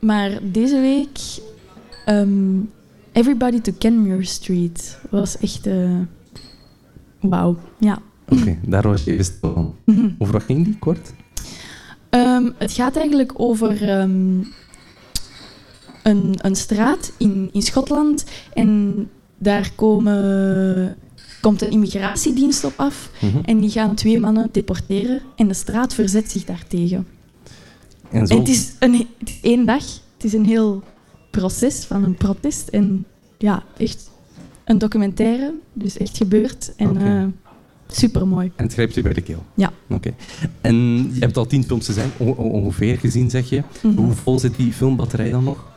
maar deze week Everybody to Kenmure Street was echt wauw. Ja. Oké, daar was je even stil van. Over wat ging die, kort? Het gaat eigenlijk over een straat in Schotland en daar komt een immigratiedienst op af en die gaan 2 mannen deporteren en de straat verzet zich daartegen. En het is 1 dag, het is een heel proces van een protest en ja, echt een documentaire, dus echt gebeurd en supermooi. En het grijpt u bij de keel? Ja. Oké. En je hebt al 10 films gezien, ongeveer gezien, zeg je. Hoe vol zit die filmbatterij dan nog?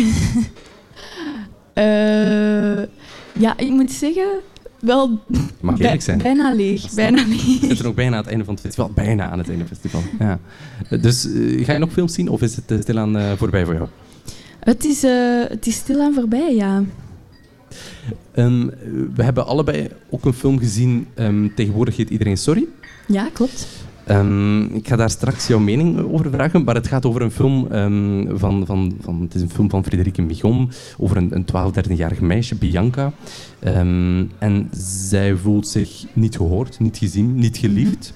Ja, ik moet zeggen, wel mag eerlijk zijn. Bijna leeg. Bijna leeg. We zitten ook bijna aan het einde van het festival. Bijna aan het einde van het festival. Ja. Dus ga je nog films zien of is het stilaan voorbij voor jou? Het is stilaan voorbij, ja. We hebben allebei ook een film gezien. Tegenwoordig heet Iedereen Sorry. Ja, klopt. Ik ga daar straks jouw mening over vragen, maar het gaat over een film het is een film van Frédérique Michon over een 12-13-jarig meisje, Bianca. En zij voelt zich niet gehoord, niet gezien, niet geliefd.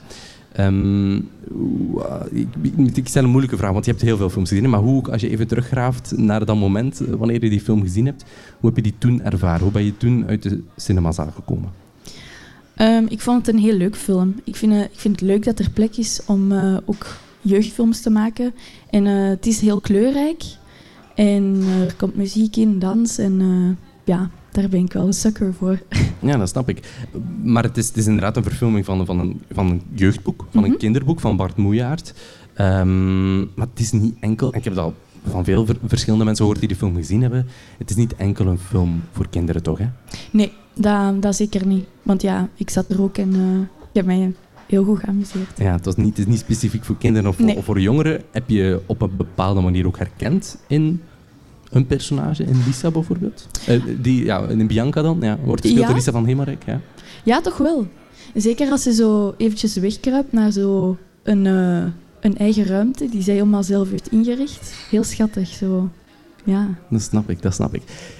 Ik stel een moeilijke vraag, want je hebt heel veel films gezien, maar hoe, als je even teruggraaft naar dat moment, wanneer je die film gezien hebt, hoe heb je die toen ervaren? Hoe ben je toen uit de cinemazaal gekomen? Ik vond het een heel leuk film. Ik vind het leuk dat er plek is om ook jeugdfilms te maken. En het is heel kleurrijk. En er komt muziek in, dans. En ja, daar ben ik wel een sucker voor. Ja, dat snap ik. Maar het is inderdaad een verfilming van een jeugdboek, van een kinderboek van Bart Moejaert. Maar het is niet enkel... Ik heb dat al van veel verschillende mensen gehoord die de film gezien hebben. Het is niet enkel een film voor kinderen, toch? Hè? Nee, dat zeker niet. Want ja, ik zat er ook en ik heb mij heel goed geamuseerd. Ja, het is niet specifiek voor kinderen of voor jongeren. Heb je op een bepaalde manier ook herkend in een personage, in Lisa bijvoorbeeld? In Bianca dan? Ja, wordt gespeeld door Lisa van Hemelrijk. Ja. Ja, toch wel. Zeker als ze zo eventjes wegkruipt naar zo een eigen ruimte die zij helemaal zelf heeft ingericht. Heel schattig, zo. Ja. Dat snap ik.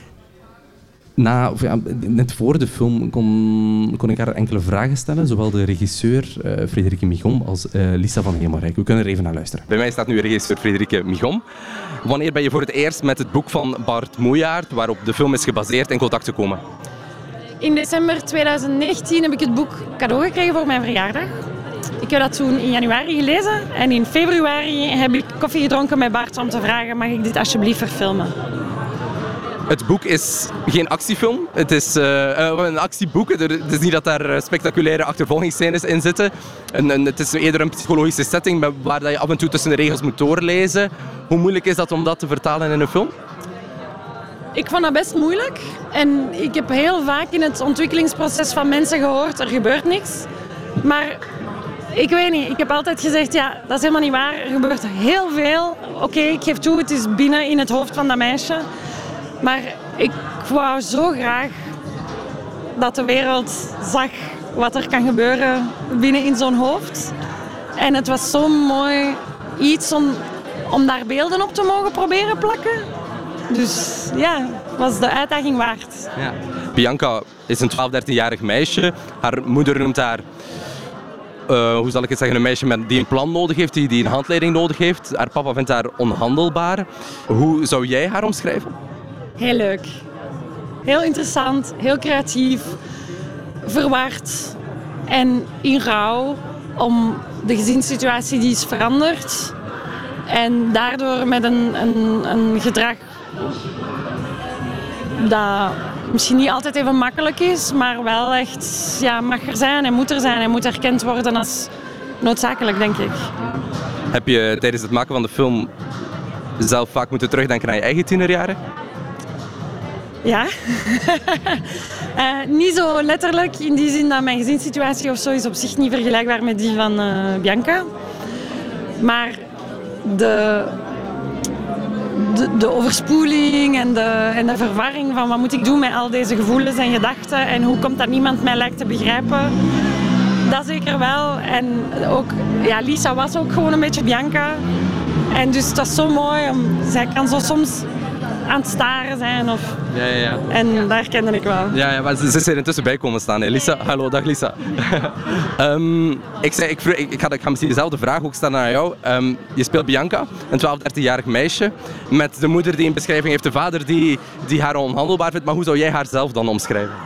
Net voor de film kon ik haar enkele vragen stellen, zowel de regisseur Frédérique Michon als Lisa van Hemelrijk. We kunnen er even naar luisteren. Bij mij staat nu regisseur Frédérique Michon. Wanneer ben je voor het eerst met het boek van Bart Moejaert, waarop de film is gebaseerd, in contact gekomen? In december 2019 heb ik het boek cadeau gekregen voor mijn verjaardag. Ik heb dat toen in januari gelezen en in februari heb ik koffie gedronken met Bart om te vragen: mag ik dit alsjeblieft verfilmen? Het boek is geen actiefilm. Het is een actieboek. Het is niet dat daar spectaculaire achtervolgingsscènes in zitten. Het is eerder een psychologische setting waar je af en toe tussen de regels moet doorlezen. Hoe moeilijk is dat om dat te vertalen in een film? Ik vond dat best moeilijk. En ik heb heel vaak in het ontwikkelingsproces van mensen gehoord: er gebeurt niks. Maar ik weet niet, ik heb altijd gezegd, ja, dat is helemaal niet waar. Er gebeurt heel veel. Oké, ik geef toe, het is binnen in het hoofd van dat meisje. Maar ik wou zo graag dat de wereld zag wat er kan gebeuren binnen in zo'n hoofd. En het was zo mooi iets om daar beelden op te mogen proberen plakken. Dus ja, was de uitdaging waard. Ja. Bianca is een 12-13-jarig meisje. Haar moeder noemt haar, hoe zal ik het zeggen, een meisje die een plan nodig heeft, die een handleiding nodig heeft. Haar papa vindt haar onhandelbaar. Hoe zou jij haar omschrijven? Heel leuk. Heel interessant, heel creatief, verward en in rouw om de gezinssituatie die is veranderd. En daardoor met een gedrag dat misschien niet altijd even makkelijk is, maar wel echt mag er zijn en moet er zijn en moet erkend worden als noodzakelijk, denk ik. Heb je tijdens het maken van de film zelf vaak moeten terugdenken aan je eigen tienerjaren? Ja. Niet zo letterlijk, in die zin dat mijn gezinssituatie of zo is op zich niet vergelijkbaar met die van Bianca. Maar de overspoeling en de verwarring van wat moet ik doen met al deze gevoelens en gedachten en hoe komt dat niemand mij lijkt te begrijpen, dat zeker wel. En ook, Lisa was ook gewoon een beetje Bianca. En dus dat is zo mooi. Zij kan zo soms aan het staren zijn. Ja. En daar kende ik wel. Ja, maar ze is er intussen bij komen staan. Hè. Lisa, hallo, dag Lisa. Ik ga misschien dezelfde vraag ook stellen aan jou. Je speelt Bianca, een 13-jarig meisje, met de moeder die een beschrijving heeft, de vader die haar onhandelbaar vindt. Maar hoe zou jij haar zelf dan omschrijven?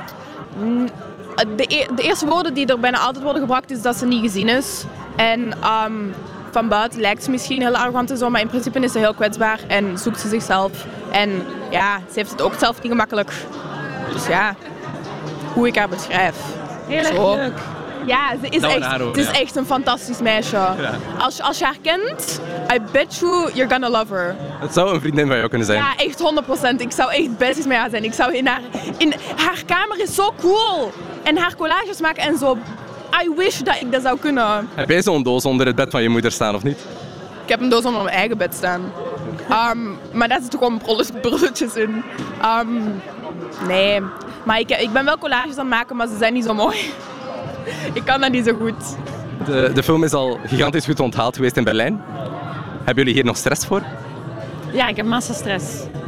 De eerste woorden die er bijna altijd worden gebruikt is dat ze niet gezien is. En van buiten lijkt ze misschien heel arrogant en zo, maar in principe is ze heel kwetsbaar en zoekt ze zichzelf. En ja, ze heeft het ook zelf niet gemakkelijk. Dus ja, hoe ik haar beschrijf. Heel erg leuk. Ja, het is echt een fantastisch meisje. Ja. Als je haar kent, I bet you're gonna love her. Het zou een vriendin van jou kunnen zijn. Ja, echt 100%. Ik zou echt besties met haar zijn. Ik zou haar kamer is zo cool. En haar collages maken en zo. I wish dat ik dat zou kunnen. Heb jij zo'n doos onder het bed van je moeder staan of niet? Ik heb een doos onder mijn eigen bed staan. Maar daar zitten gewoon brulletjes in. Nee, maar ik ben wel collages aan het maken, maar ze zijn niet zo mooi. Ik kan dat niet zo goed. De film is al gigantisch goed onthaald geweest in Berlijn. Hebben jullie hier nog stress voor? Ja, ik heb massastress.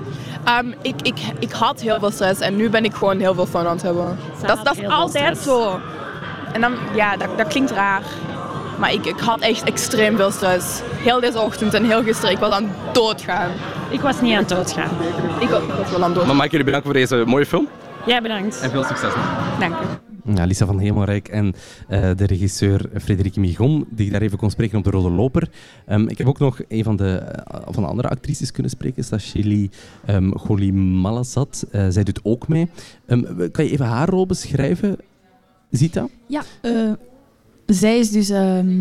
Ik had heel veel stress en nu ben ik gewoon heel veel fun aan het hebben. Dat is altijd zo. En dan, ja, dat klinkt raar. Maar ik had echt extreem veel stress. Heel deze ochtend en heel gisteren. Ik was aan het doodgaan. Ik was niet aan het doodgaan. Ik was wel aan het doodgaan. Maar mag ik jullie bedanken voor deze mooie film? Jij bedankt. En veel succes nog. Dank je. Ja, Lisa van Hemelrijk en de regisseur Frederike Michom, die ik daar even kon spreken op de Rode Loper. Ik heb ook nog een van de andere actrices kunnen spreken, Sashili Golimalasat. Zij doet ook mee. Kan je even haar rol beschrijven, Zita? Ja, zij is dus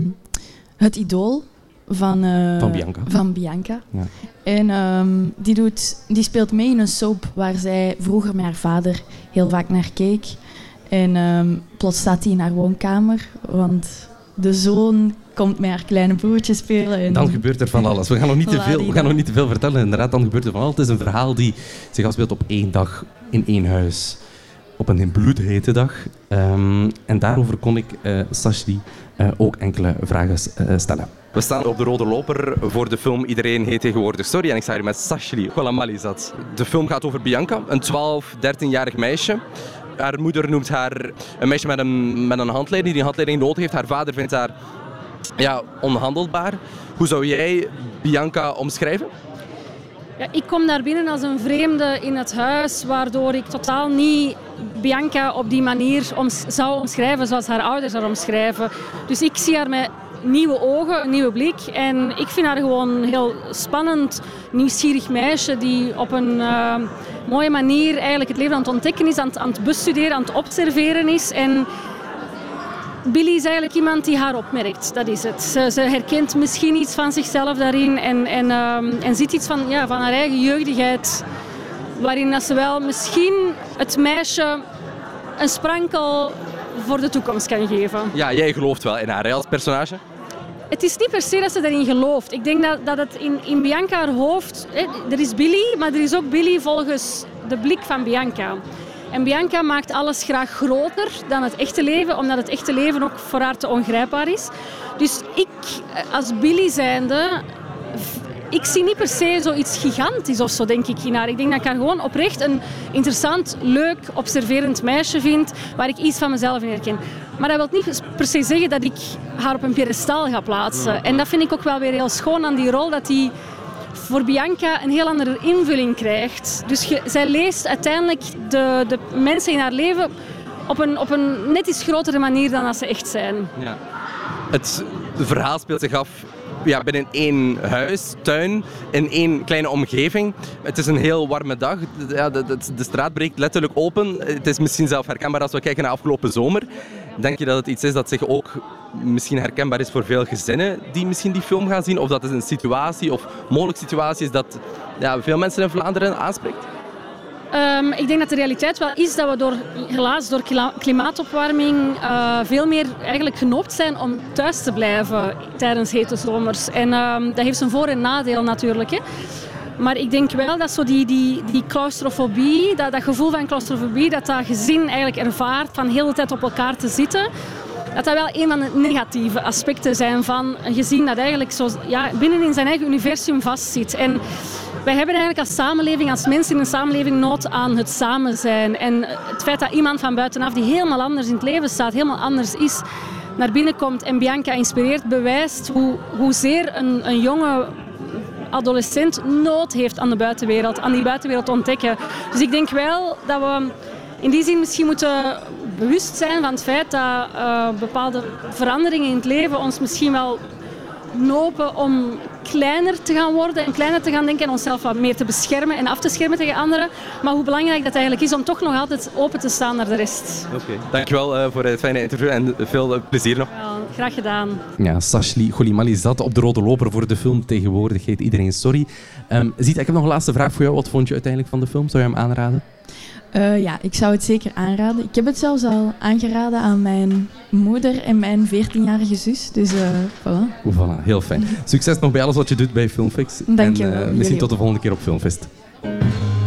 het idool van Bianca. Van Bianca. Ja. En die speelt mee in een soap waar zij vroeger met haar vader heel vaak naar keek. En plots staat hij in haar woonkamer, want de zoon komt met haar kleine broertje spelen. En dan gebeurt er van alles. We gaan nog niet te veel vertellen. Inderdaad, dan gebeurt er van alles. Het is een verhaal die zich afspeelt op 1 dag in 1 huis. Op een bloedhete dag. En daarover kon ik Sashli ook enkele vragen stellen. We staan op de Rode Loper voor de film Iedereen heet tegenwoordig Sorry. En ik sta hier met Sashli Golimalasat. De film gaat over Bianca, een 13-jarig meisje. Haar moeder noemt haar een meisje met een handleiding die een handleiding nodig heeft. Haar vader vindt haar onhandelbaar. Hoe zou jij Bianca omschrijven? Ja, ik kom daar binnen als een vreemde in het huis, waardoor ik totaal niet Bianca op die manier zou omschrijven zoals haar ouders haar omschrijven. Dus ik zie haar met nieuwe ogen, een nieuwe blik. En ik vind haar gewoon een heel spannend, nieuwsgierig meisje die op een mooie manier eigenlijk het leven aan het ontdekken is, aan het bestuderen, aan het observeren is. En Billy is eigenlijk iemand die haar opmerkt, dat is het. Ze herkent misschien iets van zichzelf daarin en ziet iets van haar eigen jeugdigheid, waarin dat ze wel misschien het meisje een sprankel voor de toekomst kan geven. Ja, jij gelooft wel in haar als personage? Het is niet per se dat ze daarin gelooft. Ik denk dat het in Bianca haar hoofd... Er is Billy, maar er is ook Billy volgens de blik van Bianca. En Bianca maakt alles graag groter dan het echte leven, omdat het echte leven ook voor haar te ongrijpbaar is. Dus ik, als Billy zijnde, ik zie niet per se zoiets gigantisch of zo, denk ik, in haar. Ik denk dat ik haar gewoon oprecht een interessant, leuk, observerend meisje vind, waar ik iets van mezelf in herken. Maar dat wil niet per se zeggen dat ik haar op een piedestal ga plaatsen. En dat vind ik ook wel weer heel schoon aan die rol, dat die voor Bianca een heel andere invulling krijgt. Dus zij leest uiteindelijk de mensen in haar leven op een net iets grotere manier dan als ze echt zijn. Ja. Het verhaal speelt zich af binnen 1 huis, tuin, in 1 kleine omgeving. Het is een heel warme dag. De straat breekt letterlijk open. Het is misschien zelf herkenbaar als we kijken naar afgelopen zomer. Denk je dat het iets is dat zich ook misschien herkenbaar is voor veel gezinnen die misschien die film gaan zien? Of dat het een situatie of mogelijke situatie is dat veel mensen in Vlaanderen aanspreekt? Ik denk dat de realiteit wel is dat we helaas door klimaatopwarming veel meer eigenlijk genoopt zijn om thuis te blijven tijdens hete zomers. En dat heeft zijn voor- en nadeel natuurlijk. Hè. Maar ik denk wel dat zo die claustrofobie, dat gevoel van claustrofobie, dat gezin eigenlijk ervaart van heel de tijd op elkaar te zitten, dat wel een van de negatieve aspecten zijn van een gezin dat eigenlijk zo, binnen in zijn eigen universum vastzit. En wij hebben eigenlijk als samenleving, als mensen in een samenleving nood aan het samen zijn. En het feit dat iemand van buitenaf die helemaal anders in het leven staat, helemaal anders is, naar binnen komt en Bianca inspireert, bewijst hoezeer een jonge adolescent nood heeft aan de buitenwereld, aan die buitenwereld ontdekken. Dus ik denk wel dat we in die zin misschien moeten bewust zijn van het feit dat bepaalde veranderingen in het leven ons misschien wel nopen om kleiner te gaan worden en kleiner te gaan denken en onszelf wat meer te beschermen en af te schermen tegen anderen. Maar hoe belangrijk dat eigenlijk is om toch nog altijd open te staan naar de rest. Oké. Dankjewel voor het fijne interview en veel plezier nog. Ja, graag gedaan. Ja, Sashli Golimali zat op de rode loper voor de film. Tegenwoordig heet iedereen sorry. Zita, ik heb nog een laatste vraag voor jou. Wat vond je uiteindelijk van de film? Zou je hem aanraden? Ik zou het zeker aanraden. Ik heb het zelfs al aangeraden aan mijn moeder en mijn 14-jarige zus. Dus voilà. Voilà, heel fijn. Succes nog bij alles wat je doet bij Filmfix. Dank je wel. En misschien tot de volgende keer op Filmfest.